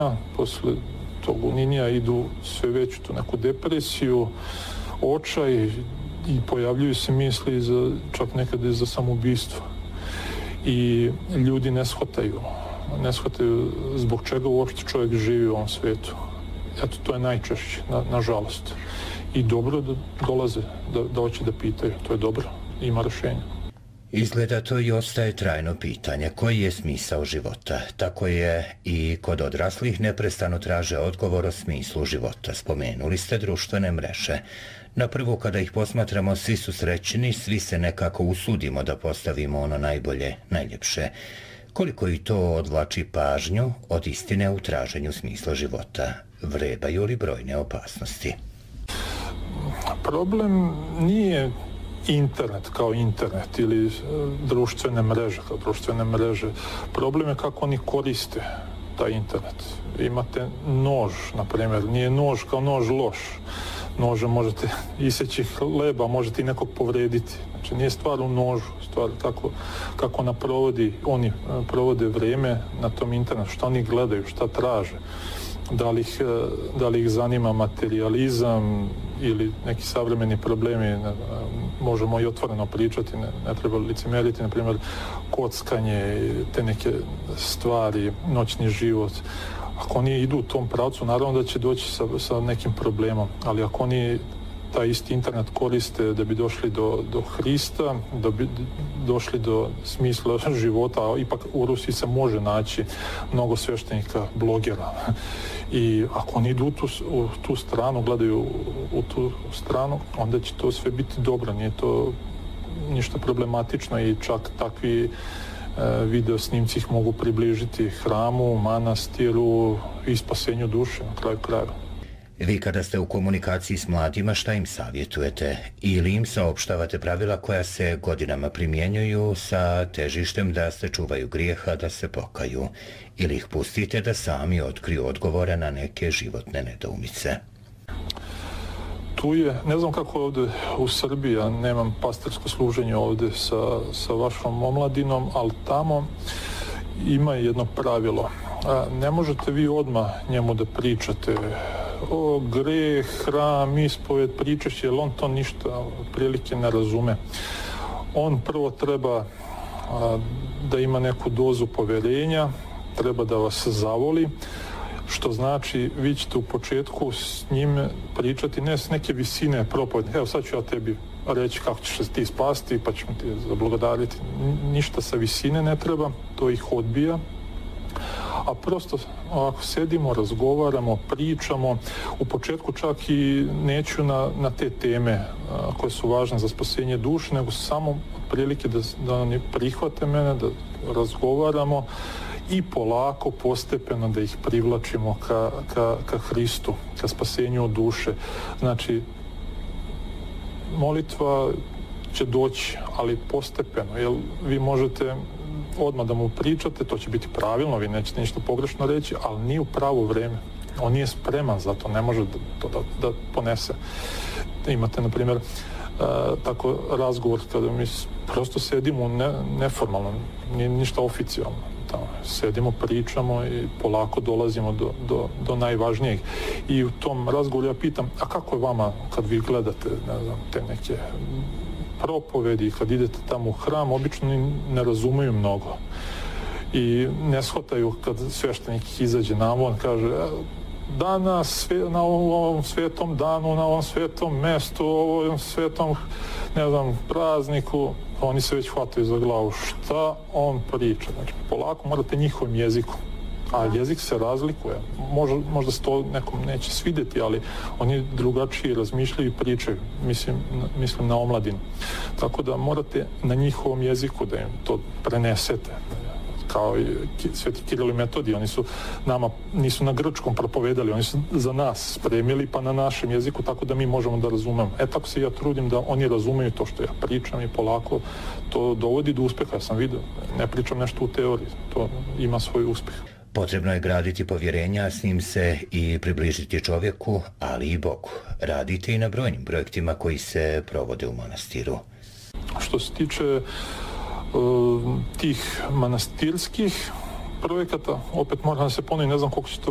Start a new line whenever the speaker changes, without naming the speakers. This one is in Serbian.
Posle tog uninija idu sve veću tu neku depresiju, očaj i pojavljuju se misli čak nekada i za samoubistvo. I ljudi ne shvataju zbog čega uopšte čovjek živi u ovom svijetu. Eto, to je najčešće, nažalost. I dobro da dolaze, da hoće da pitaju, to je dobro, ima rješenja.
Izgleda to i ostaje trajno pitanje, koji je smisao života. Tako je i kod odraslih neprestano traže odgovor o smislu života. Spomenuli ste društvene mreže. Na prvu kada ih posmatramo, svi su srećni, svi se nekako usudimo da postavimo ono najbolje, najljepše. Koliko i to odvlači pažnju od istine u traženju smisla života? Vrebaju li brojne opasnosti?
Problem nije internet kao internet ili društvene mreže kao društvene mreže. Problem je kako oni koriste taj internet. Imate nož, na primjer, nije nož kao nož loš. Nožem možete iseći hleba, možete i nekog povrediti. Znači nije stvar u nožu, stvar kako oni provode vrijeme na tom internetu, šta oni gledaju, šta traže. Da li ih zanima materijalizam ili neki savremeni problemi, možemo i otvoreno pričati, ne treba licemeriti, na primjer kockanje, te neke stvari, noćni život. Ako oni idu u tom pravcu, naravno da će doći sa nekim problemom, ali ako oni taj isti internet koriste da bi došli do Hrista, da bi došli do smisla života, a ipak u Rusiji se može naći mnogo sveštenika, blogera. I ako oni idu u tu stranu, gledaju u tu stranu, onda će to sve biti dobro, nije to ništa problematično i čak takvi video snimci ih mogu približiti hramu, manastiru i spasenju duše na kraju krajeva.
Vi kada ste u komunikaciji s mladima, šta im savjetujete? Ili im saopštavate pravila koja se godinama primjenjuju sa težištem da se čuvaju grijeha, da se pokaju? Ili ih pustite da sami otkriju odgovore na neke životne nedoumice?
Tu je, ne znam kako ovdje u Srbiji, ja nemam pastorsko služenje ovdje sa vašom omladinom, ali tamo ima jedno pravilo. Ne možete vi odmah njemu da pričate o greh, hram, ispoved, pričaš, jer on to ništa prilike ne razume. On prvo treba da ima neku dozu poverenja, treba da vas zavoli, što znači vi ćete u početku s njim pričati ne s neke visine propovedi. Evo sad ću ja tebi reći kako ćeš se ti spasti pa ćemo ti zablagodariti. Ništa sa visine ne treba, to ih odbija. A prosto ako sedimo, razgovaramo, pričamo, u početku čak i neću na te teme koje su važne za spasenje duše, nego samo prilike da oni prihvate mene, da razgovaramo i polako, postepeno da ih privlačimo ka Hristu, ka spasenju od duše. Znači, molitva će doći, ali postepeno, jer vi možete odmah da mu pričate, to će biti pravilno, vi nećete ništa pogrešno reći, ali nije u pravo vreme. On nije spreman za to, ne može to da ponese. Imate, na primjer, tako razgovor kada mi prosto sedimo neformalno, nije ništa oficijalno. Sedimo, pričamo i polako dolazimo do najvažnijeg. I u tom razgovoru ja pitam, a kako je vama kad vi gledate, ne znam, te neke propovedi, kad idete tamo u hram, obično ne razumeju mnogo. I ne shvataju kad sveštenik izađe namo, on kaže, danas na ovom svetom danu, na ovom svetom mestu, ovom svetom, ne znam, prazniku, oni se već hvataju za glavu. Šta on priča? Znači, polako morate njihovim jezikom. A jezik se razlikuje. Možda se to nekom neće svidjeti, ali oni drugačije razmišljaju i pričaju. Mislim na omladinu. Tako da morate na njihovom jeziku da im to prenesete. Kao i Sveti Kiril i Metodij, oni su nama, nisu na grčkom propovedali, oni su za nas spremili pa na našem jeziku, tako da mi možemo da razumemo. Tako se ja trudim da oni razumeju to što ja pričam i polako to dovodi do uspeha. Ja sam vidio, ne pričam nešto u teoriji, to ima svoj uspeh.
Potrebno je graditi povjerenja, s njim se i približiti čovjeku, ali i Bogu. Radite i na brojnim projektima koji se provode u manastiru.
Što se tiče tih manastirskih projekata, opet moram da se ponovim, ne znam koliko će to